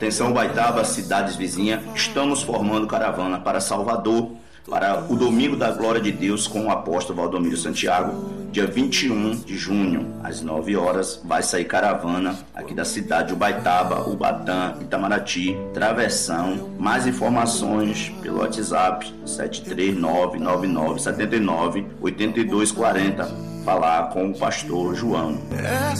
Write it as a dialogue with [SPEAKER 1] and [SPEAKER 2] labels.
[SPEAKER 1] Atenção Ubaitaba, cidades vizinhas, estamos formando caravana para Salvador, para o Domingo da Glória de Deus com o apóstolo Valdomiro Santiago, dia 21 de junho, às 9 horas, vai sair caravana aqui da cidade de Ubaitaba, Ubatã, Itamaraty, Travessão. Mais informações pelo WhatsApp 73999798240. Falar com o pastor João.